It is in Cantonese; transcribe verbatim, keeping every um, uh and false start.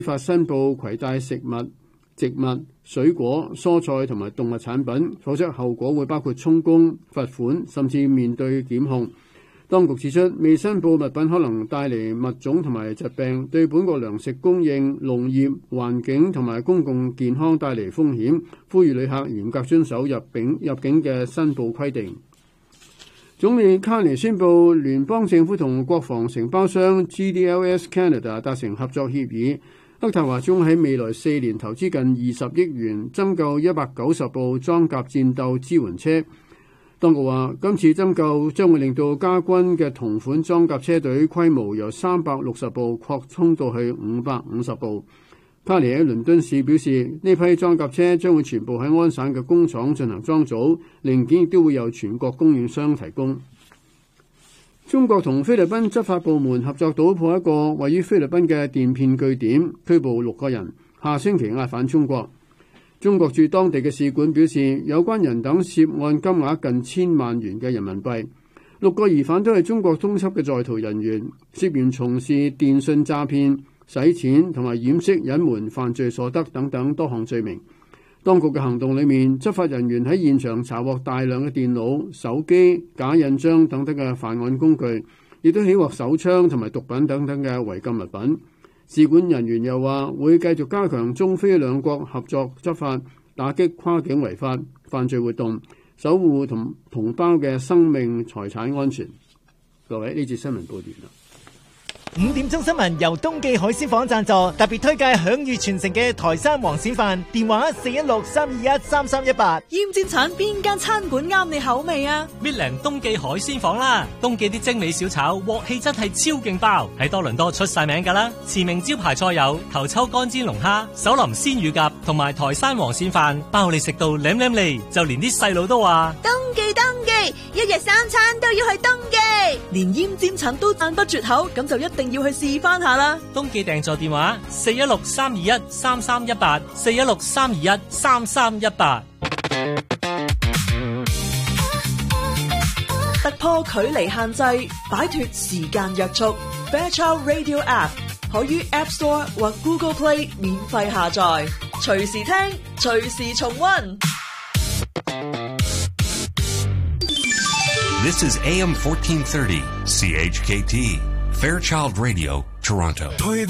法申報攜帶食物、植物、水果、蔬菜同埋動物產品，否則後果會包括充公、罰款，甚至面對檢控。當局指出，未申報物品可能帶嚟物種同埋疾病，對本國糧食供應、農業、環境同埋公共健康帶嚟風險，呼籲旅客嚴格遵守入境入境嘅申報規定。總理卡尼宣布，聯邦政府同國防承包商 G D L S Canada 達成合作協議。渥太華將喺未來四年投資近二十億元，增購一百九十部裝甲戰鬥支援車。當局話，今次增購將會令到加軍嘅同款裝甲車隊規模由三百六十部擴充到去五百五十部。卡尼喺倫敦市表示，呢批裝甲車將會全部喺安省嘅工廠進行裝組，零件亦都會由全國供應商提供。中國同菲律賓執法部門合作搗破一個位於菲律賓嘅電騙據點，拘捕六個人，下星期押返中國。中國駐當地嘅使館表示，有關人等涉案金額近千萬元嘅人民幣。六個疑犯都係中國通緝嘅在逃人員，涉嫌從事電信詐騙、洗錢同埋掩飾隱瞞犯罪所得等等多項罪名。當局嘅行動裏面，執法人員喺現場查獲大量嘅電腦、手機、假印章等等嘅犯案工具，亦都起獲手槍同埋毒品等等嘅違禁物品。使館人員又話會繼續加強中菲兩國合作執法，打擊跨境違法犯罪活動，守護同同胞嘅生命財產安全。各位，呢節新聞報完啦。 五點鐘新聞由東記海鮮舫贊助，特別推介享譽全城嘅台山黃鱔飯，電話四一六三二一三三一八。 鹽煎橙邊間餐館啱你口味啊？ 搣靚東記海鮮舫啦，東記啲精美小炒鑊氣真係超勁爆，喺多倫多出晒名噶啦。馳名招牌菜有頭抽乾煎龍蝦、手淋鮮乳鴿同埋台山黃鱔飯，包你食到舐舐脷，就連啲細路都話東記東記，一日三餐都要去東記，連鹽煎橙都讚不絕口，咁就一定要去試翻下啦。 東記訂座電話四一六三二一三三一八，四一六三二一三三一八。 突破距離限制，擺脫時間約束。Fairchild Radio App 可於 App Store 或 Google Play 免費下載，隨時聽，隨時重溫。 This is A M fourteen thirty C H K T Fairchild Radio, Toronto.